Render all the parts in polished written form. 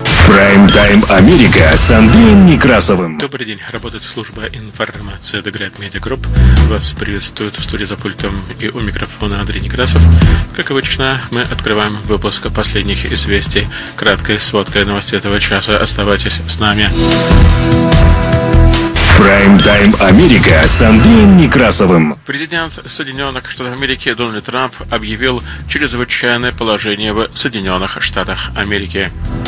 Прайм-тайм Америка с Андреем Некрасовым. Добрый день. Работает служба информации The Great Media Group. Вас приветствует в студии за пультом и у микрофона Андрей Некрасов. Как обычно, мы открываем выпуск последних известий. Краткой сводкой новостей этого часа. Оставайтесь с нами. Прайм-тайм Америка с Андреем Некрасовым. Президент Соединенных Штатов Америки Дональд Трамп объявил чрезвычайное положение в Соединенных Штатах Америки.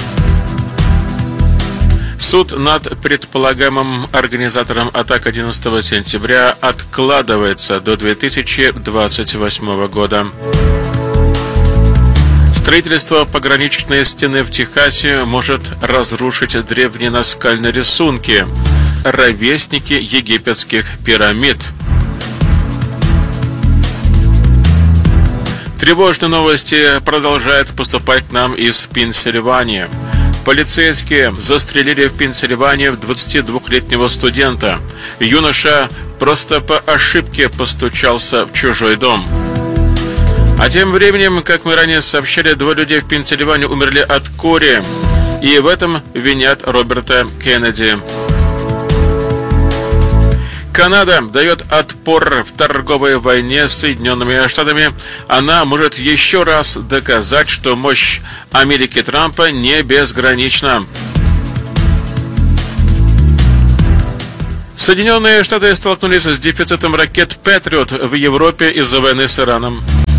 Суд над предполагаемым организатором атак 11 сентября откладывается до 2028 года. Строительство пограничной стены в Техасе может разрушить древние наскальные рисунки, ровесники египетских пирамид. Тревожные новости продолжают поступать к нам из Пенсильвании. Полицейские застрелили в Пенсильвании 22-летнего студента. Юноша просто по ошибке постучался в чужой дом. А тем временем, как мы ранее сообщали, 2 людей в Пенсильвании умерли от кори. И в этом винят Роберта Кеннеди. Канада дает отпор в торговой войне с Соединенными Штатами. Она может еще раз доказать, что мощь Америки Трампа не безгранична. Соединенные Штаты столкнулись с дефицитом ракет «Патриот» в Европе из-за войны с Ираном.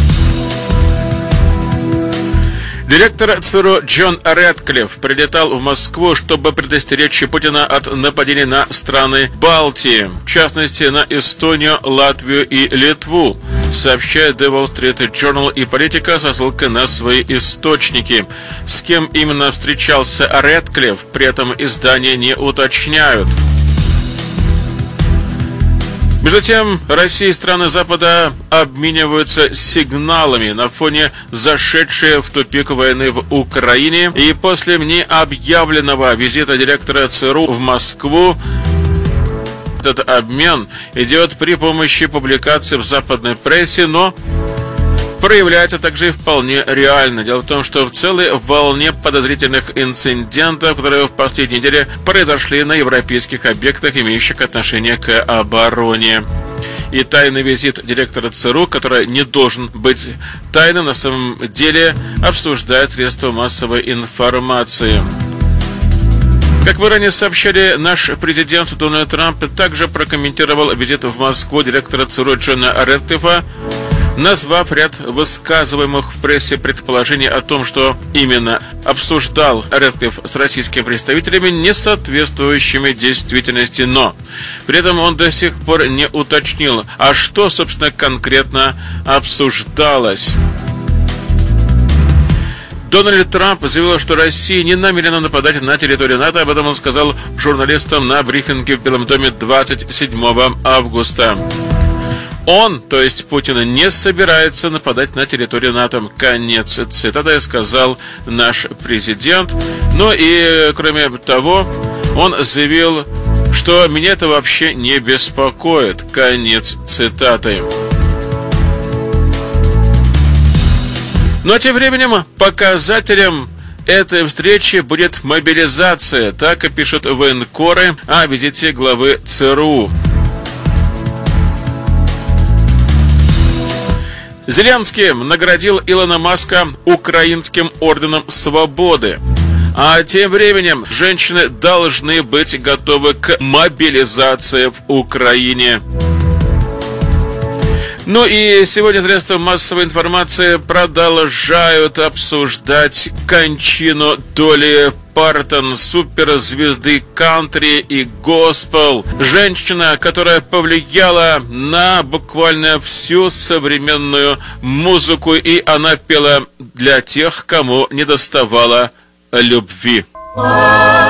Директор ЦРУ Джон Рэдклифф прилетал в Москву, чтобы предостеречь Путина от нападений на страны Балтии, в частности на Эстонию, Латвию и Литву, сообщает The Wall Street Journal и Политика со ссылкой на свои источники. С кем именно встречался Рэдклифф, при этом издания не уточняют. Между тем, Россия и страны Запада обмениваются сигналами на фоне зашедшей в тупик войны в Украине. И после необъявленного визита директора ЦРУ в Москву этот обмен идет при помощи публикаций в западной прессе, но проявляется также и вполне реально. Дело в том, что в целой волне подозрительных инцидентов, которые в последние недели произошли на европейских объектах, имеющих отношение к обороне. И тайный визит директора ЦРУ, который не должен быть тайным, на самом деле обсуждает средства массовой информации. Как мы ранее сообщали, наш президент Дональд Трамп также прокомментировал визит в Москву директора ЦРУ Джона Рэдклиффа, назвав ряд высказываемых в прессе предположений о том, что именно обсуждал Рэдклифф с российскими представителями, не соответствующими действительности, но при этом он до сих пор не уточнил, а что, собственно, конкретно обсуждалось. Дональд Трамп заявил, что Россия не намерена нападать на территорию НАТО. Об этом он сказал журналистам на брифинге в Белом доме 27 августа. Он, то есть Путин, не собирается нападать на территорию НАТО. Конец цитаты, сказал наш президент. Ну и, кроме того, он заявил, что меня это вообще не беспокоит. Конец цитаты. Ну а тем временем показателем этой встречи будет мобилизация. Так и пишут военкоры о визите главы ЦРУ. Зеленский наградил Илона Маска Украинским орденом свободы. А тем временем женщины должны быть готовы к мобилизации в Украине. Ну и сегодня средства массовой информации продолжают обсуждать кончину Долли Партон, суперзвезды кантри и госпел. Женщина, которая повлияла на буквально всю современную музыку, и она пела для тех, кому недоставало любви.